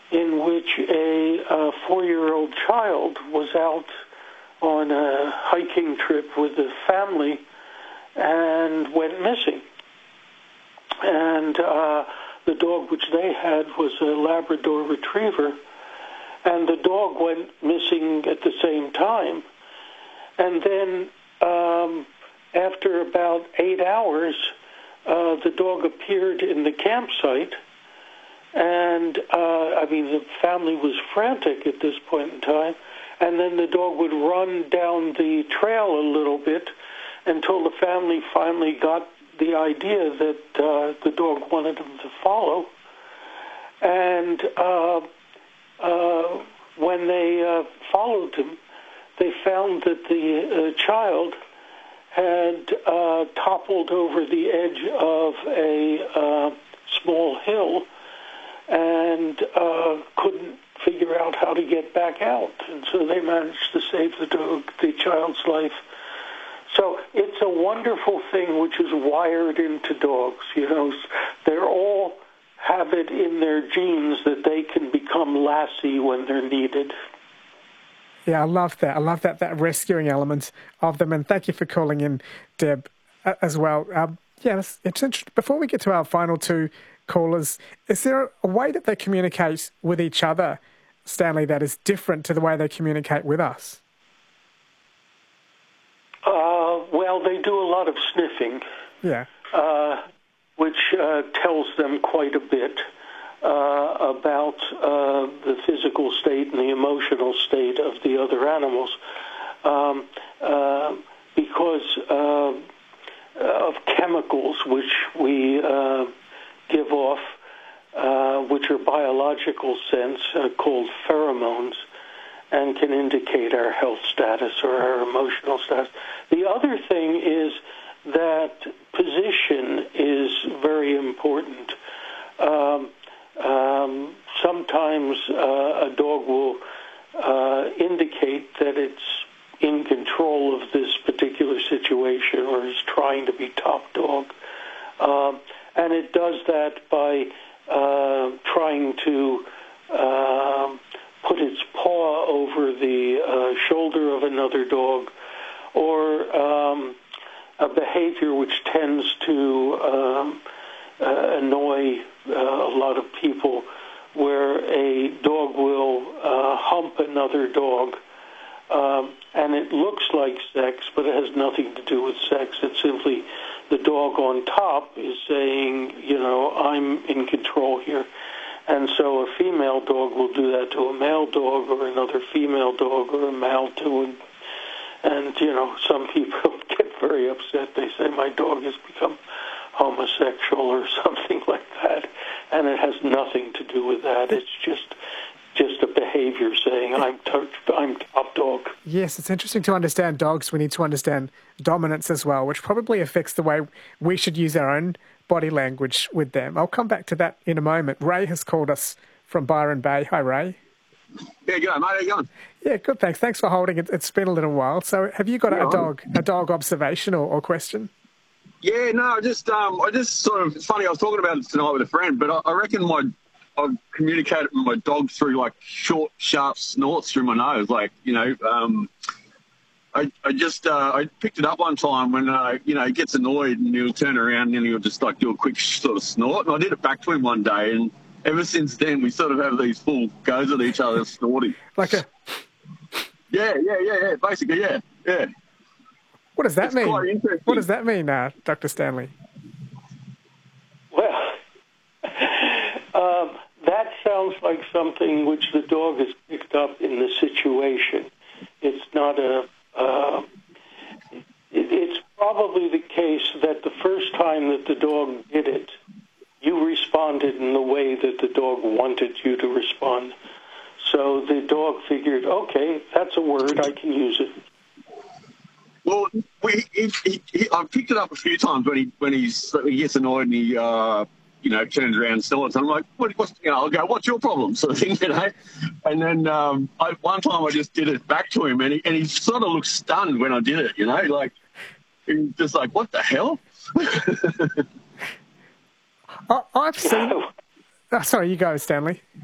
in which a 4-year-old child was out on a hiking trip with a family and went missing. And the dog which they had was a Labrador Retriever, and the dog went missing at the same time. And then after about 8 hours, the dog appeared in the campsite, and the family was frantic at this point in time, and then the dog would run down the trail a little bit until the family finally got the idea that the dog wanted them to follow. And when they followed him, they found that the child had toppled over the edge of a small hill and couldn't figure out how to get back out. And so they managed to save the child's life. So it's a wonderful thing which is wired into dogs. They're all have it in their genes that they can become lassie when they're needed. Yeah, I love that. I love that rescuing element of them. And thank you for calling in, Deb, as well. It's interesting. Before we get to our final two callers, is there a way that they communicate with each other, Stanley, that is different to the way they communicate with us? Well, they do a lot of sniffing, which tells them quite a bit about the physical state and the emotional state of the other animals, because of chemicals which we give off, which are biological sense, called pheromones, and can indicate our health status or our emotional status. The other thing is that position is very important. Sometimes a dog will indicate that it's in control of this particular situation or is trying to be top dog. And it does that by trying to put its paw over the shoulder of another dog, or a behavior which tends to annoy a lot of people, where a dog will hump another dog, and it looks like sex, but it has nothing to do with sex. It's simply the dog on top is saying, I'm in control here. And so a female dog will do that to a male dog, or another female dog, or a male to and some people get very upset. They say, my dog has become homosexual or something like that. And it has nothing to do with that. It's just a behavior saying, I'm top dog. Yes, it's interesting to understand dogs. We need to understand dominance as well, which probably affects the way we should use our own body language with them. I'll come back to that in a moment. Ray has called us from Byron Bay. Hi, Ray. Yeah, good, mate. How you going? Yeah, good, thanks. Thanks for holding it. It's been a little while. So have you got a dog observation or question? Yeah, no, I just sort of, it's funny, I was talking about it tonight with a friend, but I reckon I've communicated with my dog through, like, short, sharp snorts through my nose. Like, I picked it up one time when, he gets annoyed and he'll turn around and he'll just, like, do a quick sort of snort. And I did it back to him one day, and ever since then, we sort of have these full goes at each other snorting. Like a... Yeah, basically, yeah. What does that mean? What does that mean, Dr. Stanley? Well, that sounds like something which the dog has picked up in the situation. It's not it's probably the case that the first time that the dog did it, you responded in the way that the dog wanted you to respond. So the dog figured, okay, that's a word, I can use it. Well, I've picked it up a few times when he gets annoyed and he turns around and snorts. And I'm like, I'll go, what's your problem, sort of thing, And then one time I just did it back to him, and he sort of looked stunned when I did it, like he's just like, what the hell? I've seen. Oh, sorry, you go, Stanley.